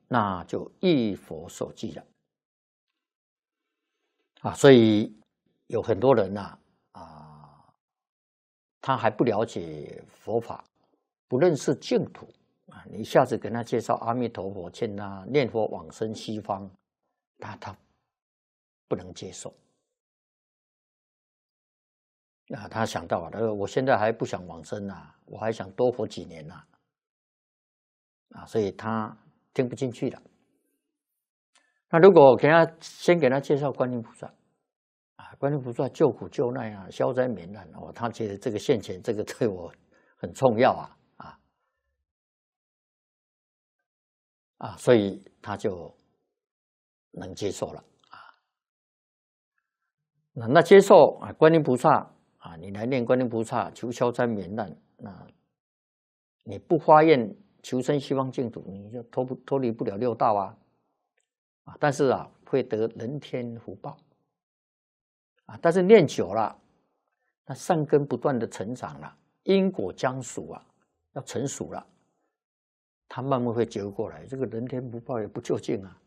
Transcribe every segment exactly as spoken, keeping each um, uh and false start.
那就一佛受记了啊。所以有很多人呐啊，他还不了解佛法，不认识净土啊。你一下子跟他介绍阿弥陀佛，劝他念佛往生西方，他他不能接受啊。他想到啊，我现在还不想往生啊，我还想多活几年呐啊，所以他听不进去了。那如果给他先给他介绍观音菩萨啊，观音菩萨救苦救难啊，消灾免难哦，他觉得这个现前这个对我很重要啊啊啊，所以他就能接受了啊。那那接受啊，观音菩萨啊，你来念观音菩萨求消灾免难，那你不发愿求生西方净土，你就脱不脱离不了六道啊啊！但是啊，会得人天福报啊。但是念久了，那善根不断的成长了，因果将熟啊，要成熟了，他慢慢会觉悟过来，这个人天福报也不究竟啊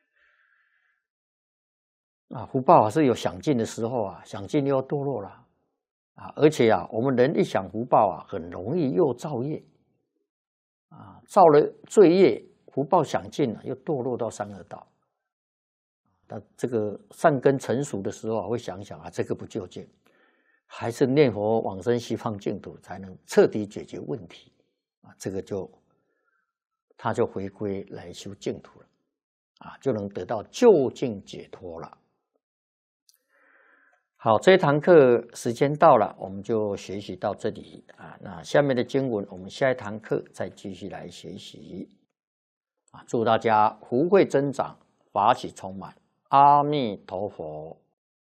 啊！福报啊是有享尽的时候啊，享尽又要堕落了啊！而且啊，我们人一享福报啊，很容易又造业啊，造了罪业，福报享尽了，又堕落到三恶道。那这个善根成熟的时候啊，会想想啊，这个不究竟，还是念佛往生西方净土才能彻底解决问题啊。这个就他就回归来修净土了啊，就能得到究竟解脱了。好，这一堂课时间到了，我们就学习到这里啊。那下面的经文，我们下一堂课再继续来学习啊。祝大家福慧增长，法喜充满。阿弥陀佛。